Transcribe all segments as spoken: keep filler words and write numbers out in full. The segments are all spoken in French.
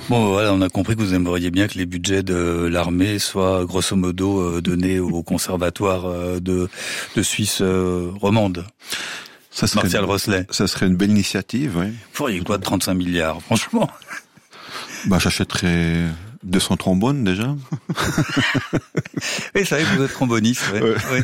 Bon, voilà, on a compris que vous aimeriez bien que les budgets de l'armée soient grosso modo donnés au conservatoire de, de Suisse romande. Ça serait Martial une, Rosselet. Ça serait une belle initiative, oui. Vous feriez quoi de trente-cinq milliards, franchement? Bah, j'achèterais deux cents trombones, déjà. Oui, c'est vrai que vous êtes tromboniste, oui. Ouais. Ouais.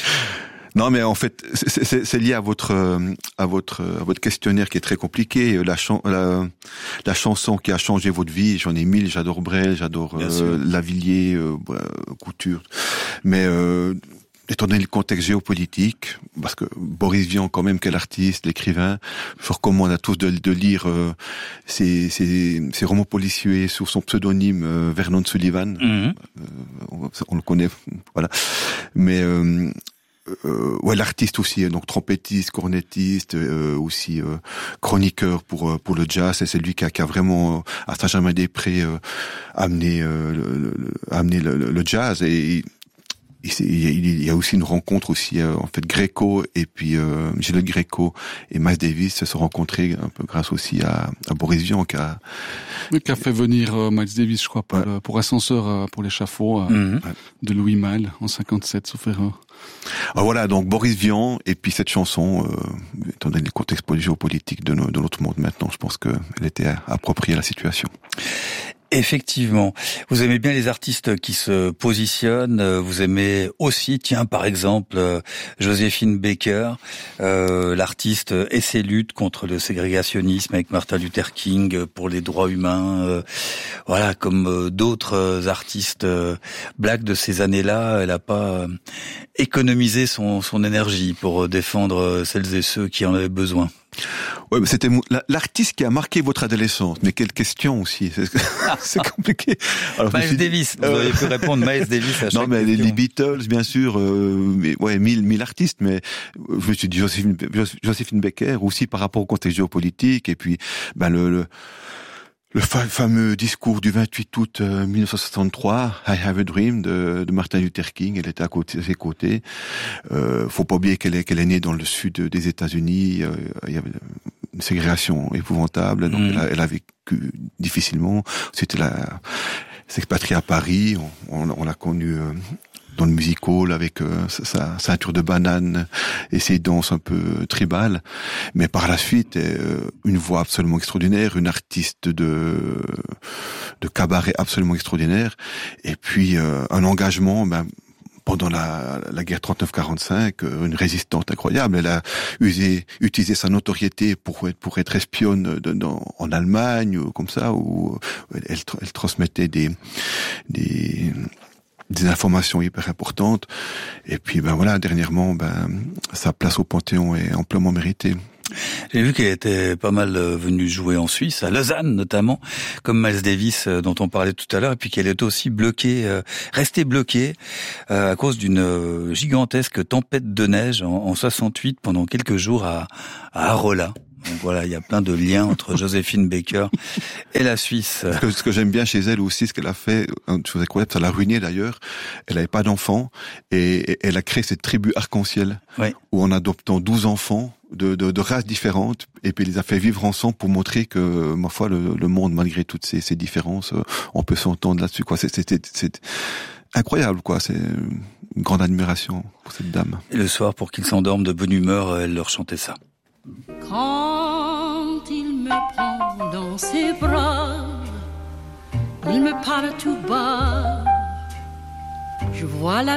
Non, mais en fait, c'est, c'est, c'est lié à votre, à votre, à votre questionnaire qui est très compliqué. La, chan- la, la chanson qui a changé votre vie, j'en ai mille. J'adore Brel, j'adore euh, Lavilliers, euh, Couture. Mais euh, étant donné le contexte géopolitique, parce que Boris Vian, quand même, quel artiste, l'écrivain, je recommande à tous de, de lire euh, ses, ses, ses romans policiers sous son pseudonyme euh, Vernon Sullivan. Mm-hmm. Euh, on, on le connaît, voilà. Mais euh, Euh, ouais, l'artiste aussi, donc trompettiste, cornettiste, euh, aussi euh, chroniqueur pour pour le jazz. Et c'est lui qui a, qui a vraiment à Saint-Germain-des-Prés euh, amené euh, le, le, amené le, le jazz. Et il, il, il y a aussi une rencontre aussi euh, en fait Greco et puis euh, Gilles Greco et Miles Davis se sont rencontrés un peu grâce aussi à, à Boris Vian qui a mais qui a fait venir euh, Miles Davis, je crois, pour, ouais. le, pour Ascenseur euh, pour l'échafaud euh, mm-hmm. de Louis Malle en cinquante-sept, sauf erreur. Ah, voilà, donc Boris Vian et puis cette chanson, euh, étant donné le contexte géopolitique de, no, de notre monde maintenant, je pense qu'elle était appropriée à la situation. Effectivement. Vous aimez bien les artistes qui se positionnent. Vous aimez aussi, tiens, par exemple, Joséphine Baker, euh, l'artiste et ses luttes contre le ségrégationnisme avec Martin Luther King pour les droits humains. Euh, voilà, comme euh, d'autres artistes euh, blacks de ces années-là, elle n'a pas économisé son, son énergie pour défendre celles et ceux qui en avaient besoin. Ouais, mais c'était l'artiste qui a marqué votre adolescence. Mais quelle question aussi, c'est, c'est compliqué. Alors, Miles Davis, vous auriez pu répondre Miles Davis à chaque Non, mais question. Les Beatles, bien sûr, euh, mais ouais, mille, mille artistes. Mais je me suis dit Joséphine, Joséphine Baker aussi par rapport au contexte géopolitique et puis ben le, le Le fameux discours du vingt-huit août mille neuf cent soixante-trois, I Have a Dream de, de Martin Luther King, elle était à, côté, à ses côtés. Euh, faut pas oublier qu'elle est, qu'elle est née dans le sud des États-Unis. Euh, il y avait une ségrégation épouvantable, donc mmh. elle, a, elle a vécu difficilement. C'était la, s'est expatriée à Paris. On, on, on l'a connue euh, dans le music hall avec euh, sa ceinture de banane et ses danses un peu tribales, mais par la suite euh, une voix absolument extraordinaire, une artiste de de cabaret absolument extraordinaire, et puis euh, un engagement ben pendant la, la guerre trente-neuf quarante-cinq, une résistante incroyable. Elle a usé, utilisé sa notoriété pour être, pour être espionne de, dans, en Allemagne, ou comme ça, où elle, elle transmettait des des des informations hyper importantes. Et puis, ben voilà, dernièrement, ben, sa place au Panthéon est amplement méritée. J'ai vu qu'elle était pas mal venue jouer en Suisse, à Lausanne notamment, comme Miles Davis dont on parlait tout à l'heure, et puis qu'elle était aussi bloquée, euh, restée bloquée euh, à cause d'une euh, gigantesque tempête de neige en, en soixante-huit pendant quelques jours à, à Arolla. Donc voilà, il y a plein de liens entre Joséphine Baker et la Suisse. Ce que, ce que j'aime bien chez elle aussi, ce qu'elle a fait, une chose incroyable, ça l'a ruinée d'ailleurs. Elle n'avait pas d'enfants et, et elle a créé cette tribu arc-en-ciel, oui. où en adoptant douze enfants de, de, de races différentes, et puis elle les a fait vivre ensemble pour montrer que, ma foi, le, le monde, malgré toutes ces, ces différences, on peut s'entendre là-dessus, quoi. C'est, c'est, c'est, c'est incroyable, quoi. C'est une grande admiration pour cette dame. Et le soir, pour qu'ils s'endorment de bonne humeur, elle leur chantait ça. Quand il me prend dans ses bras, il me parle tout bas. Je vois la